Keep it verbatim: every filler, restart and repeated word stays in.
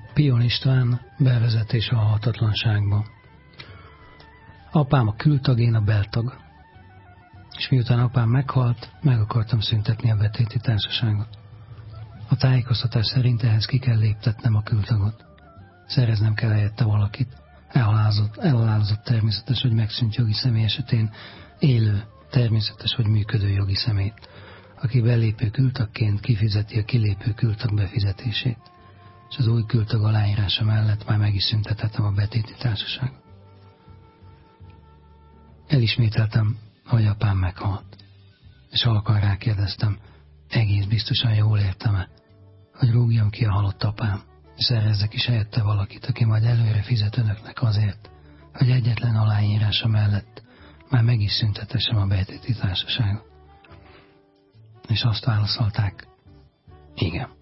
Pion István, bevezetés a halhatatlanságba. Apám a kültag, én a beltag. És miután apám meghalt, meg akartam szüntetni a betéti társaságot. A tájékoztatás szerint ehhez ki kell léptetnem a kültagot. Szereznem kell helyette valakit. Elhalálozott, elhalálozott természetes, hogy megszűnt jogi személy esetén élő, természetes, hogy működő jogi személyt, aki belépő kültagként kifizeti a kilépő kültag befizetését, és az új kültag aláírása mellett már meg is szüntetettem a betéti társaságot. Elismételtem, hogy apám meghalt, és halkan rákérdeztem, egész biztosan jól értem-e, hogy rúgjam ki a halott apám, és szerezzek is helyette valakit, aki majd előre fizet önöknek azért, hogy egyetlen aláírása mellett már meg is szüntetessem a betéti társaságot. És azt válaszolták, igen.